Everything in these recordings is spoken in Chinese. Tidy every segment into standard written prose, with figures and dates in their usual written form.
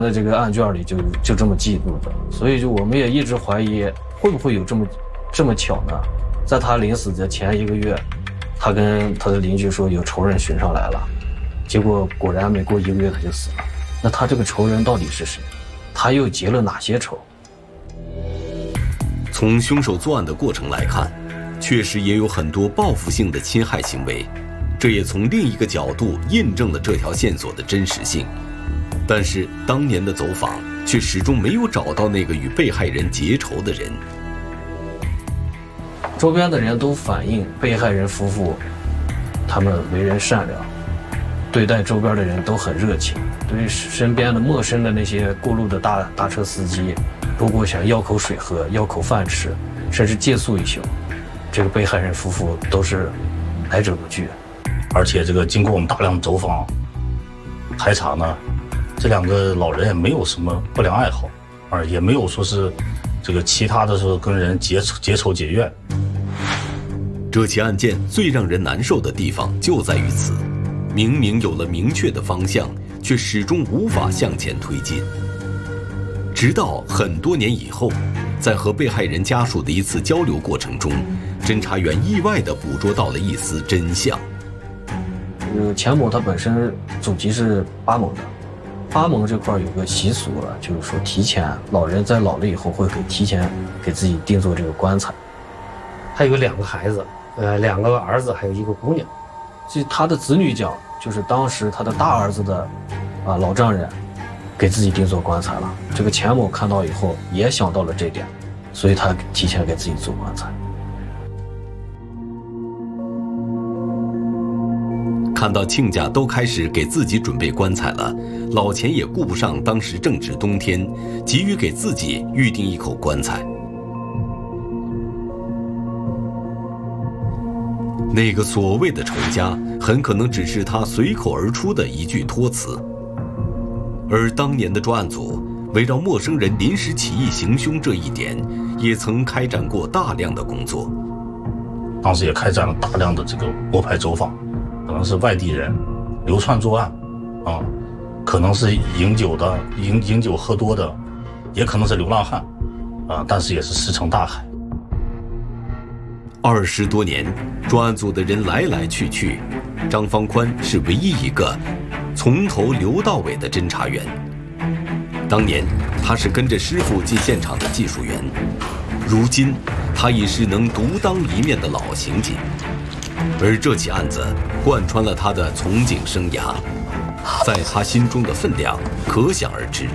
在这个案卷里就这么记录的，所以我们也一直怀疑会不会有这么巧呢？在他临死的前1个月，他跟他的邻居说有仇人寻上来了，结果果然没过1个月他就死了。那他这个仇人到底是谁？他又结了哪些仇？ 从凶手作案的过程来看，确实也有很多报复性的侵害行为，这也从另一个角度印证了这条线索的真实性。但是当年的走访却始终没有找到那个与被害人结仇的人。 周边的人都反映被害人夫妇他们为人善良，对待周边的人都很热情，对于身边的陌生的那些过路的大车司机，如果想要口水喝、要口饭吃，甚至借宿一宿，这个被害人夫妇都是来者不拒。 而且这个经过我们大量走访排查呢，这2个老人也没有什么不良爱好，也没有说是这个其他的时候跟人结仇结怨。 这起案件最让人难受的地方就在于此，明明有了明确的方向，却始终无法向前推进。直到很多年以后，在和被害人家属的一次交流过程中，侦查员意外地捕捉到了一丝真相。 钱某他本身祖籍是巴蒙的，巴蒙这块有个习俗了，就是说提前老人在老了以后会提前给自己定做这个棺材。 他有2个孩子，2个儿子，还有1个姑娘。 据他的子女讲，就是当时他的大儿子的老丈人给自己定做棺材了。这个钱某看到以后也想到了这点，所以他提前给自己做棺材。 看到亲家都开始给自己准备棺材了，老钱也顾不上当时正值冬天，急于给自己预定一口棺材。那个所谓的仇家，很可能只是他随口而出的一句托词。而当年的专案组围绕陌生人临时起意行凶这一点，也曾开展过大量的工作。 当时也开展了大量的这个摸排走访，可能是外地人流窜作案，可能是饮酒的、饮酒喝多的，也可能是流浪汉，但是也是石沉大海。 20多年，专案组的人来来去去，张方宽是唯一一个从头留到尾的侦查员。当年他是跟着师傅进现场的技术员，如今他已是能独当一面的老刑警。而这起案子贯穿了他的从警生涯，在他心中的分量可想而知。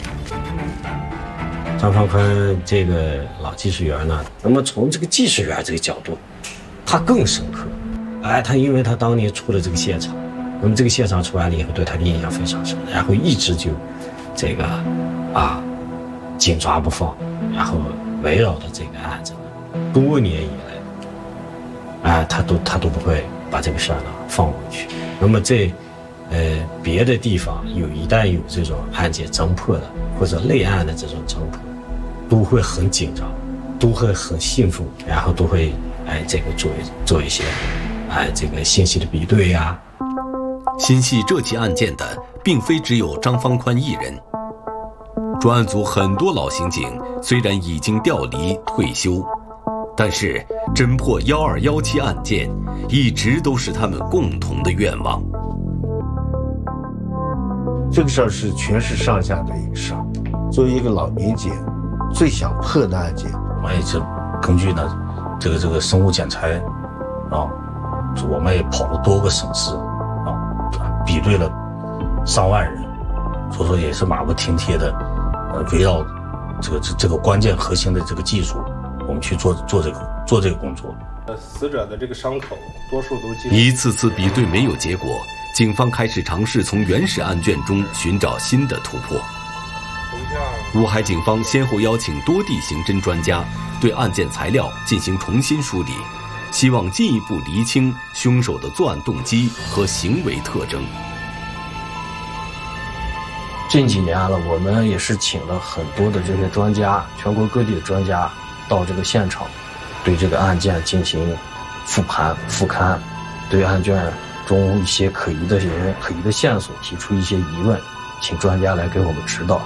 张方宽这个老技术员呢，那么从这个技术员这个角度，他更深刻。他因为他当年出了这个现场，那么这个现场出来了以后，对他的印象非常深，然后一直就这个紧抓不放，然后围绕着这个案子多年以来，他都不会把这个事儿呢放过去。那么别的地方一旦有这种案件侦破的或者类案的这种侦破，都会很紧张，都会很兴奋，然后都会这个做一些这个信息的比对呀。 心系这起案件的并非只有张方宽一人，专案组很多老刑警虽然已经调离退休，但是侦破1217案件一直都是他们共同的愿望。 这个事儿是全市上下的一个事儿。作为一个老民警，最想破的案件， 我也是根据呢这个生物检材我们也跑了多个省市比对了上万人，所以说也是马不停蹄的围绕这个关键核心的这个技术，我们去做这个工作。 死者的这个伤口多数都一次次比对没有结果，警方开始尝试从原始案卷中寻找新的突破。乌海警方先后邀请多地刑侦专家对案件材料进行重新梳理，希望进一步厘清凶手的作案动机和行为特征。 近几年了，我们也是请了很多的这些专家，全国各地的专家到这个现场，对这个案件进行复盘、复勘，对案卷中一些可疑的人、可疑的线索提出一些疑问， 请专家来给我们指导。